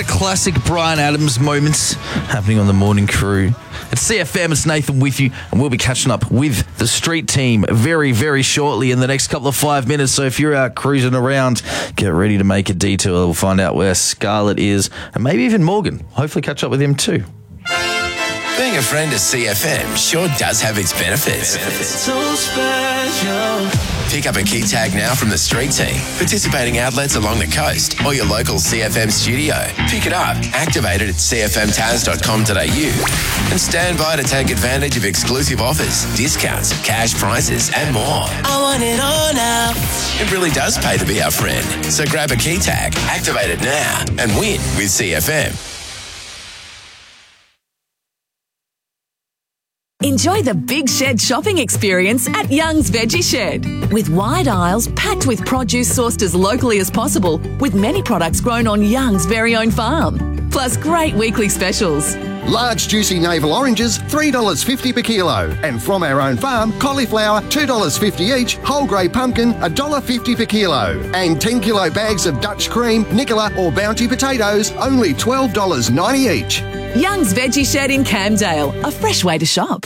of classic Bryan Adams moments happening on the morning crew. It's CFM, it's Nathan with you, and we'll be catching up with the street team very, very shortly in the next couple of 5 minutes. So if you're out cruising around, get ready to make a detour. We'll find out where Scarlett is, and maybe even Morgan. Hopefully catch up with him too. Being a friend of CFM sure does have its benefits. So special. Pick up a key tag now from the street team, participating outlets along the coast, or your local CFM studio. Pick it up, activate it at cfmtaz.com.au, and stand by to take advantage of exclusive offers, discounts, cash prizes, and more. I want it all now. It really does pay to be our friend. So grab a key tag, activate it now, and win with CFM. Enjoy the Big Shed shopping experience at Young's Veggie Shed. With wide aisles packed with produce sourced as locally as possible, with many products grown on Young's very own farm. Plus great weekly specials. Large juicy navel oranges, $3.50 per kilo. And from our own farm, cauliflower, $2.50 each, whole grey pumpkin, $1.50 per kilo. And 10 kilo bags of Dutch cream, Nicola or Bounty potatoes, only $12.90 each. Young's Veggie Shed in Camdale, a fresh way to shop.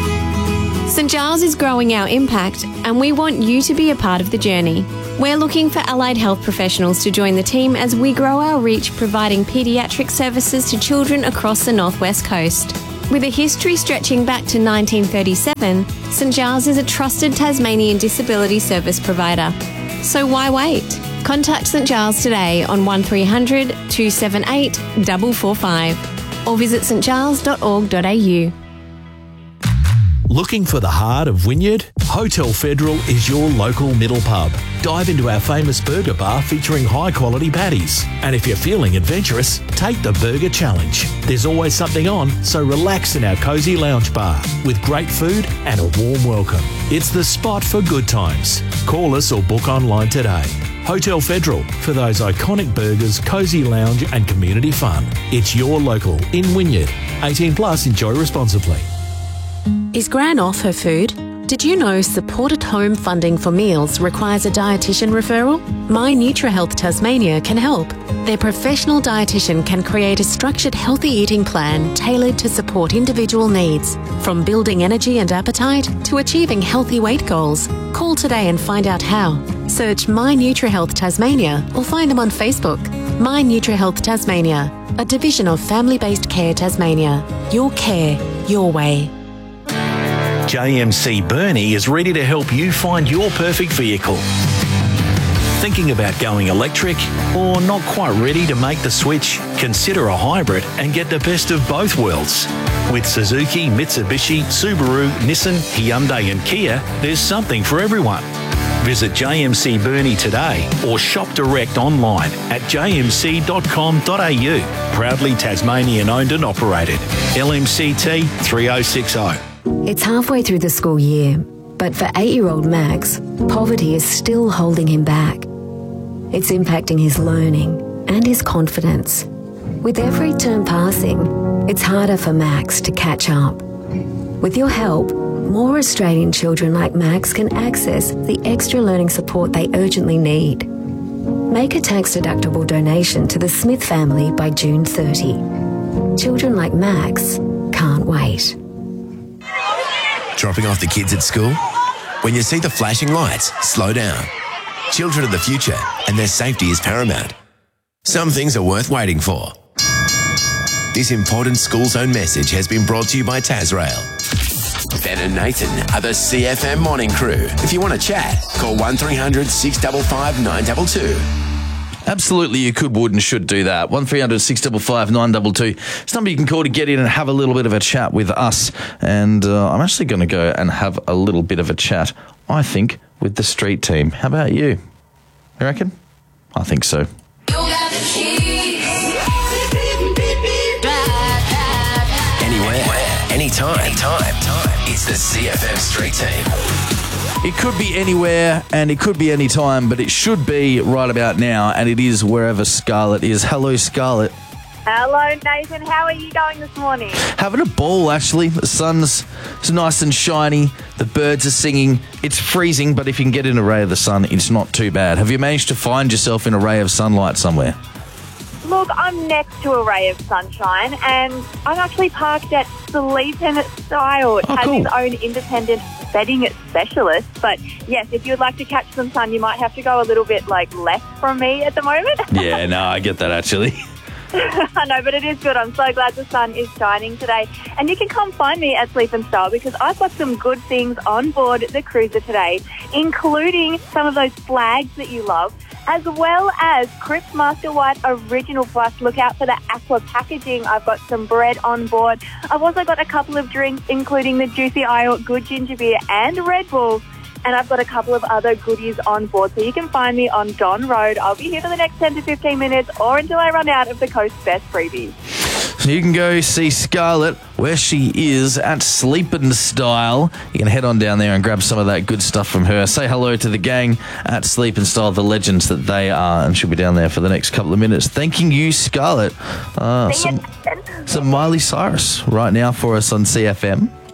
St Giles is growing our impact and we want you to be a part of the journey. We're looking for allied health professionals to join the team as we grow our reach providing paediatric services to children across the northwest coast. With a history stretching back to 1937, St Giles is a trusted Tasmanian disability service provider. So why wait? Contact St Giles today on 1300 278 445 or visit stgiles.org.au. Looking for the heart of Wynyard? Hotel Federal is your local middle pub. Dive into our famous burger bar featuring high-quality patties. And if you're feeling adventurous, take the Burger Challenge. There's always something on, so relax in our cosy lounge bar with great food and a warm welcome. It's the spot for good times. Call us or book online today. Hotel Federal, for those iconic burgers, cosy lounge and community fun. It's your local in Wynyard. 18 plus, enjoy responsibly. Is Gran off her food? Did you know supported home funding for meals requires a dietitian referral? My NutriHealth Tasmania can help. Their professional dietitian can create a structured healthy eating plan tailored to support individual needs, from building energy and appetite to achieving healthy weight goals. Call today and find out how. Search My NutriHealth Tasmania or find them on Facebook. My NutriHealth Tasmania, a division of Family-Based Care Tasmania. Your care, your way. JMC Burnie is ready to help you find your perfect vehicle. Thinking about going electric or not quite ready to make the switch? Consider a hybrid and get the best of both worlds. With Suzuki, Mitsubishi, Subaru, Nissan, Hyundai and Kia, there's something for everyone. Visit JMC Burnie today or shop direct online at jmc.com.au. Proudly Tasmanian owned and operated. LMCT 3060. It's halfway through the school year, but for 8-year-old Max, poverty is still holding him back. It's impacting his learning and his confidence. With every term passing, it's harder for Max to catch up. With your help, more Australian children like Max can access the extra learning support they urgently need. Make a tax-deductible donation to the Smith family by June 30. Children like Max can't wait. Dropping off the kids at school? When you see the flashing lights, slow down. Children are the future, and their safety is paramount. Some things are worth waiting for. This important school zone message has been brought to you by Tasrail. Ben and Nathan are the CFM morning crew. If you want to chat, call 1300 655 922. Absolutely, you could, would and should do that. 1300 655 922. It's a number you can call to get in and have a little bit of a chat with us. And I'm actually going to go and have a little bit of a chat, I think, with the street team. How about you? You reckon? I think so. Anywhere, anytime. It's the CFM street team. It could be anywhere and it could be any time, but it should be right about now, and it is wherever Scarlett is. Hello, Scarlett. Hello, Nathan. How are you going this morning? Having a ball, actually. The sun's nice and shiny. The birds are singing. It's freezing, but if you can get in a ray of the sun, it's not too bad. Have you managed to find yourself in a ray of sunlight somewhere? Look, I'm next to a ray of sunshine, and I'm actually parked at Sleep and Style. It has its own independent bedding specialist. But yes, if you'd like to catch some sun, you might have to go a little bit left from me at the moment. Yeah, no, I get that actually. I know, but it is good. I'm so glad the sun is shining today. And you can come find me at Sleep and Style because I've got some good things on board the cruiser today, including some of those flags that you love, as well as Cripps Master White Original Plus. Look out for the aqua packaging. I've got some bread on board. I've also got a couple of drinks, including the Juicy Isle Good Ginger Beer and Red Bull. And I've got a couple of other goodies on board. So you can find me on Don Road. I'll be here for the next 10 to 15 minutes or until I run out of the Coast Best freebies. So you can go see Scarlett where she is at Sleep and Style. You can head on down there and grab some of that good stuff from her. Say hello to the gang at Sleep and Style, the legends that they are, and she'll be down there for the next couple of minutes. Thanking you, Scarlett. Some Miley Cyrus right now for us on CFM.